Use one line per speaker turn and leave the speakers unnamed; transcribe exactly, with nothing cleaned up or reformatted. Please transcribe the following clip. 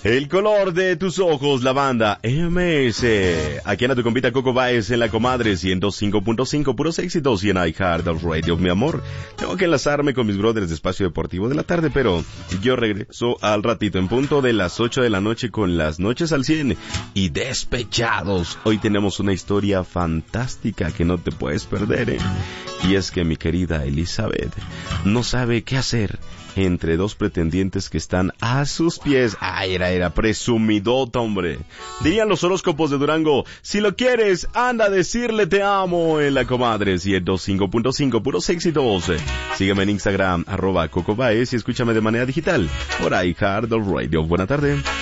El color de tus ojos, la banda M S. Aquí anda tu compita Coco Baez en la comadre ciento cinco punto cinco, puros éxitos y en iHeart Radio. Mi amor, tengo que enlazarme con mis brothers de Espacio Deportivo de la tarde, pero yo regreso al ratito en punto de las ocho de la noche con las noches al cien y despechados. Hoy tenemos una historia fantástica que no te puedes perder, ¿eh? Y es que mi querida Elizabeth no sabe qué hacer entre dos pretendientes que están a sus pies. Ay, era, era presumidota, hombre. Dirían los horóscopos de Durango, si lo quieres, anda a decirle te amo en la comadre ciento cinco punto cinco, puros éxitos. Sígueme en Instagram, arroba Coco Baez, y escúchame de manera digital por iHeart Radio. Buena tarde.